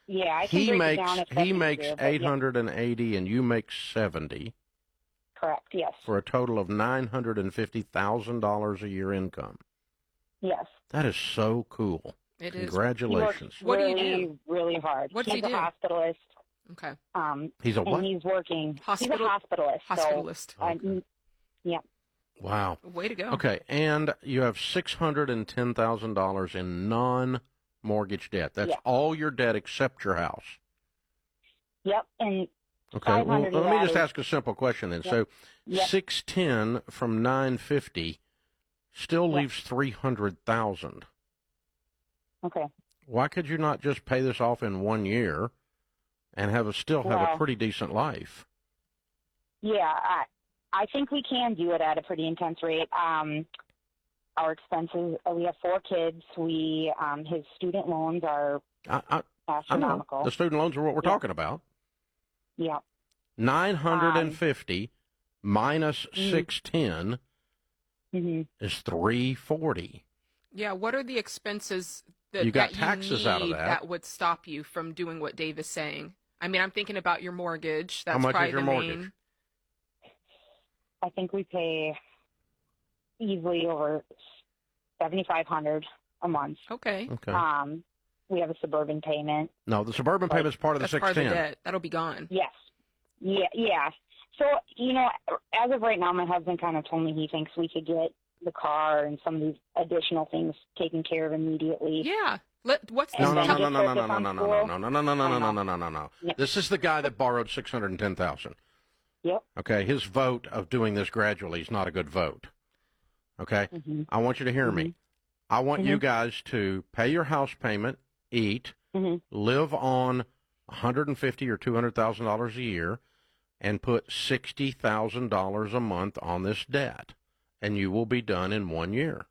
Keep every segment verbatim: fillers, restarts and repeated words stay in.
Yeah, I can He break it makes down if he that's makes easier, but eight yeah, hundred and eighty, and you make seventy, correct. Yes. for a total of nine hundred and fifty thousand dollars a year income. Yes. That is so cool. It is. He works Congratulations. What do you really, do? really hard. What does He's he do? a hospitalist. Okay. Um, He's a and what? he's working. Hospital- he's a hospitalist. Hospitalist. So, uh, Okay. yeah. Wow. Way to go. Okay, and you have six hundred and ten thousand dollars in non-mortgage debt. That's Yeah. all your debt except your house. Yep. And Okay. Well, five hundred let of me that just is- ask a simple question then. Yep. So, Yep. six ten from nine fifty still Yep. leaves three hundred thousand. Okay. Why could you not just pay this off in one year and have a, still have a Well- pretty decent life? Yeah, I, I think we can do it at a pretty intense rate. Um, our expenses, uh, we have four kids. We, um, his student loans are I, I, I know. astronomical. The student loans are what we're Yeah. talking about. Yeah. nine hundred fifty minus Mm. six ten hmm is three forty. Yeah. What are the expenses that You got that taxes you out of need that. that would stop you from doing what Dave is saying? I mean, I'm thinking about your mortgage. That's How much is probably your the mortgage? main. I think we pay easily over seventy-five hundred a month. Okay. Okay. Um, we have a suburban payment. No, the suburban Like, payment is part of the That's six part of the ten. debt. That'll be gone. Yes. Yeah, yeah. So, you know, as of right now, my husband kind of told me he thinks we could get the car and some of these additional things taken care of immediately. Yeah. Let, what's No, this? no, And no, then no, just no, no, focus no, no, on no, no, school. no, no, no, no, no, no, I no, know. no, no, no, no. Yeah. This is the guy that borrowed six hundred ten thousand. Yep. Okay, his vote of doing this gradually is not a good vote. Okay, hmm I want you to hear me. I want you guys to pay your house payment, eat, hmm live on one hundred fifty or two hundred thousand dollars a year, and put sixty thousand dollars a month on this debt, and you will be done in one year.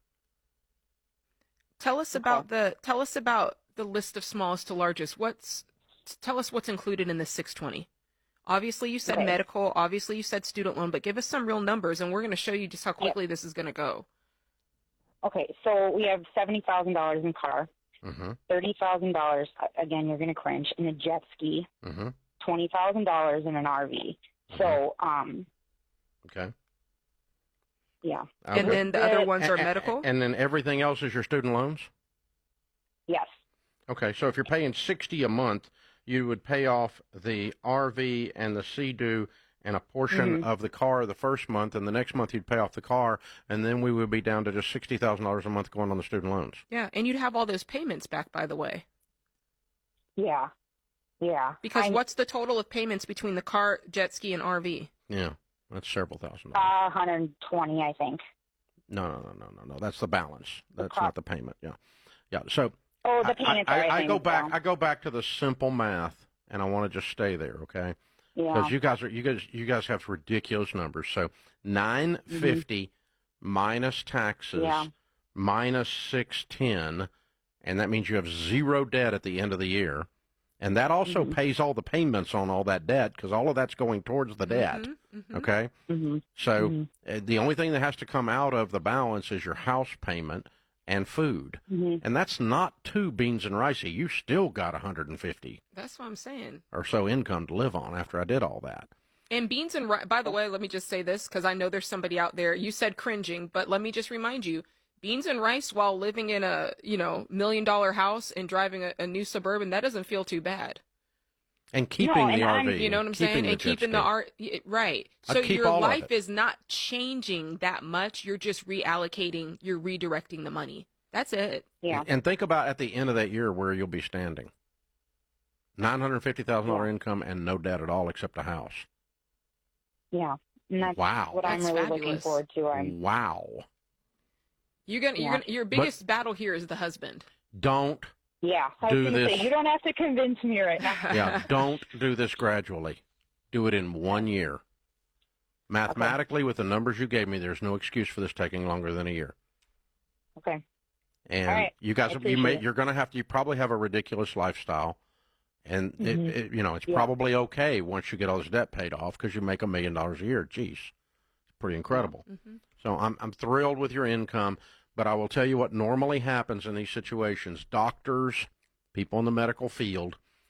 Tell us Okay. about the. Tell us about the list of smallest to largest. What's? Tell us what's included in the six twenty. Obviously, you said Okay. medical. Obviously, you said student loan. But give us some real numbers, and we're going to show you just how quickly this is going to go. Okay, so we have seventy thousand dollars in car, Mm-hmm. thirty thousand dollars, again, you're going to cringe, in a jet ski, Mm-hmm. twenty thousand dollars in an R V. So, um, Okay. yeah. And Okay. then the other And- ones are A- a- medical. And then everything else is your student loans? Yes. Okay, so if you're paying sixty a month, you would pay off the R V and the Sea-Doo and a portion Mhm. of the car the first month, and the next month you'd pay off the car, and then we would be down to just sixty thousand dollars a month going on the student loans. Yeah, and you'd have all those payments back, by the way. Yeah. Yeah. Because I'm, what's the total of payments between the car, jet ski, and R V? Yeah, that's several thousand Uh, dollars. one hundred twenty, I think. No, no, no, no, no, no. That's the balance. The That's car- not the payment. Yeah, yeah. So Oh, the I, payments I, are, I, I think, go back. so. I go back to the simple math, and I want to just stay there, okay? Yeah. Because you guys are you guys you guys have ridiculous numbers. So nine fifty minus taxes Yeah. minus six ten, and that means you have zero debt at the end of the year, and that also Mhm. pays all the payments on all that debt because all of that's going towards the debt. Mhm, mhm. Okay, hmm so Mhm. uh, the only thing that has to come out of the balance is your house payment and food, hmm and that's not two beans and rice. You still got one hundred fifty That's what I'm saying. or so income to live on after I did all that. And beans and rice, by the way, let me just say this because I know there's somebody out there. You said cringing, but let me just remind you, beans and rice while living in a, you know, million dollar house and driving a, a new Suburban, that doesn't feel too bad. And keeping and the I'm- R V. You know what I'm keeping saying? the And jet keeping the ski. art, y- right. I'd So keep your all of life it. is not changing that much. You're just reallocating, you're redirecting the money. That's it. Yeah. And think about at the end of that year where you'll be standing. nine hundred fifty thousand dollars Yeah. income and no debt at all except a house. Yeah. And that's Wow. what I'm That's really looking fabulous. forward to. I'm, Wow. You're gonna, you're Yeah. gonna, your biggest battle here is the husband. Don't, yeah. I Do was going to this. say, you don't have to convince me right now. yeah, don't do this gradually. Do it in one year. Mathematically, with the numbers you gave me, there's no excuse for this taking longer than a year. Okay. And All right. you guys, I you appreciate may, it. you're going to have to, you probably have a ridiculous lifestyle. And, Mhm. it, it, you know, it's Yeah. probably okay once you get all this debt paid off because you make a million dollars a year. Jeez, it's pretty incredible. Mhm. So I'm, I'm thrilled with your income, but I will tell you what normally happens in these situations. Doctors, people in the medical field,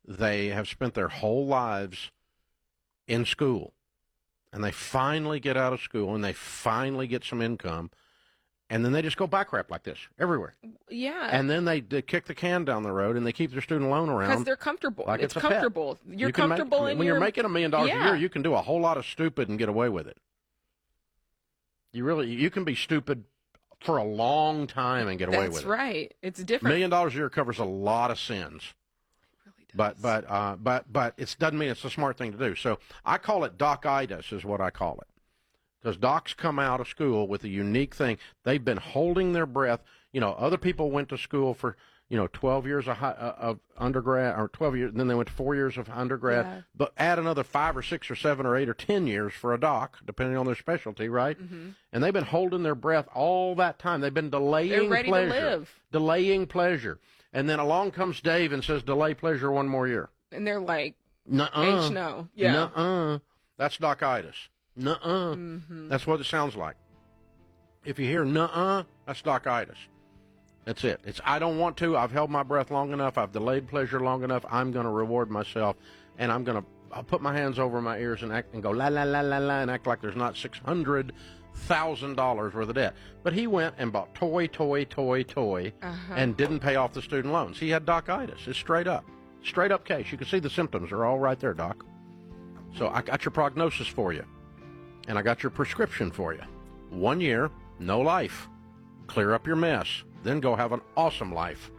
they have spent their whole lives in school, and they finally get out of school, and they finally get some income, and then they just go bankrupt like this everywhere. Yeah. And then they, they kick the can down the road, and they keep their student loan around. Because they're comfortable. Like it's it's a pet. comfortable. You're You can make- comfortable in when your... you're making a million dollars a Yeah. year, you can do a whole lot of stupid and get away with it. You really, you can be stupid for a long time and get away That's with it. right. It's A different. million dollars a year covers a lot of sins. It really does. But but uh, but but it doesn't mean it's a smart thing to do. So I call it doc-itis is what I call it, because docs come out of school with a unique thing. They've been holding their breath. You know, other people went to school for you know twelve years of, hi- of undergrad, or twelve years, and then they went to four years of undergrad. Yeah. But add another five or six or seven or eight or ten years for a doc, depending on their specialty, right? Mm-hmm. And they've been holding their breath all that time. They've been delaying They're ready pleasure, to live. delaying pleasure. And then along comes Dave and says, delay pleasure one more year. And they're like, Nuh-uh. H no. Yeah. Nuh-uh. That's doc-itis. Nuh-uh. Mm-hmm. That's what it sounds like. If you hear nuh-uh, that's doc-itis. That's it. It's I don't want to. I've held my breath long enough. I've delayed pleasure long enough. I'm going to reward myself, and I'm going to I'll put my hands over my ears and act and go la la la la la and act like there's not six hundred thousand dollars worth of debt. But he went and bought toy, toy, toy, toy, Uh-huh. and didn't pay off the student loans. He had doc-itis. It's straight up, straight up case. You can see the symptoms are all right there, doc. So I got your prognosis for you, and I got your prescription for you. One year, no life. Clear up your mess. Then go have an awesome life.